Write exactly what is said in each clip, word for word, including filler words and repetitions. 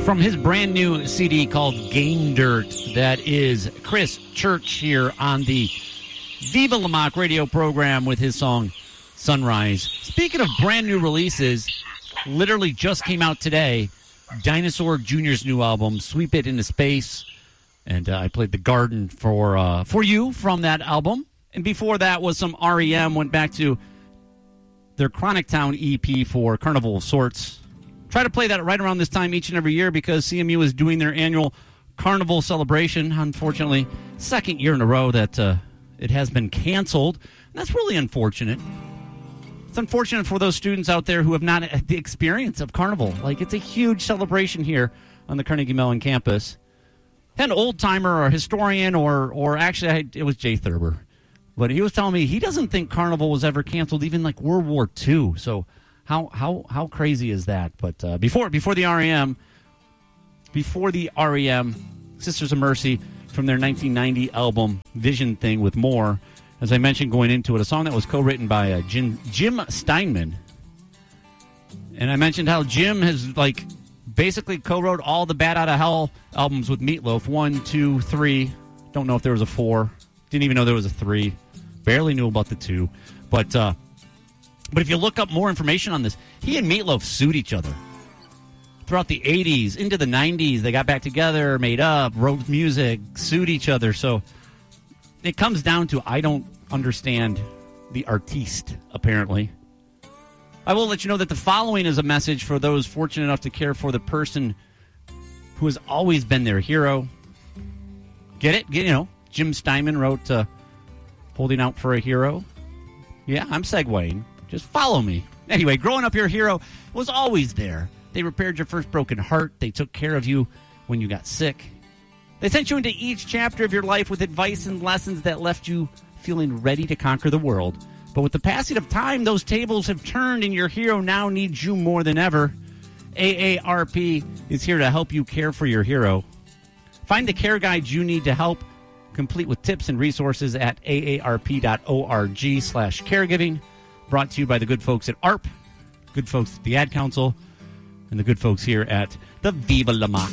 From his brand new C D called Game Dirt, that is Chris Church here on the Viva La Mock radio program with his song Sunrise. Speaking of brand new releases, literally just came out today, Dinosaur Junior's new album, Sweep It Into Space. And uh, I played The Garden for uh, for you from that album. And before that was some R E M, went back to their Chronic Town E P for Carnival of Sorts. Try to play that right around this time each and every year because C M U is doing their annual Carnival celebration. Unfortunately, second year in a row that uh, it has been canceled. And that's really unfortunate. It's unfortunate for those students out there who have not had the experience of Carnival. Like, it's a huge celebration here on the Carnegie Mellon campus. An old-timer or historian or, or actually, I, it was Jay Thurber. But he was telling me he doesn't think Carnival was ever canceled, even like World War Two. So how how how crazy is that? But uh, before before the R E M, before the R E M, Sisters of Mercy from their nineteen ninety album Vision Thing with More. As I mentioned going into it, a song that was co-written by uh, Jim, Jim Steinman. And I mentioned how Jim has like basically co-wrote all the Bat Out of Hell albums with Meatloaf. One, two, three. Don't know if there was a four. Didn't even know there was a three. Barely knew about the two. But uh, but if you look up more information on this, he and Meatloaf sued each other. Throughout the eighties, into the nineties, they got back together, made up, wrote music, sued each other. So it comes down to I don't understand the artiste, apparently. I will let you know that the following is a message for those fortunate enough to care for the person who has always been their hero. Get it? Get, you know, Jim Steinman wrote uh, Holding Out for a Hero. Yeah, I'm segueing. Just follow me. Anyway, growing up, your hero was always there. They repaired your first broken heart. They took care of you when you got sick. They sent you into each chapter of your life with advice and lessons that left you feeling ready to conquer the world. But with the passing of time, those tables have turned, and your hero now needs you more than ever. A A R P is here to help you care for your hero. Find the care guides you need to help, complete with tips and resources at A A R P dot org slash caregiving. Brought to you by the good folks at A R P, good folks at the Ad Council, and the good folks here at the Viva La Mock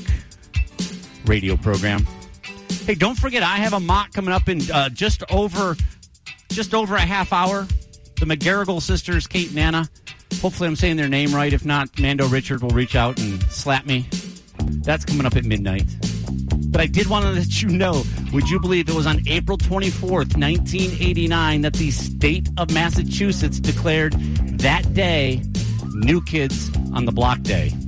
radio program. Hey, don't forget, I have a mock coming up in uh, just over just over a half hour. The McGarrigle sisters, Kate and Anna. Hopefully I'm saying their name right. If not, Mando Richard will reach out and slap me. That's coming up at midnight. But I did want to let you know, would you believe it was on April twenty-fourth, nineteen eighty-nine, that the state of Massachusetts declared that day New Kids on the Block Day.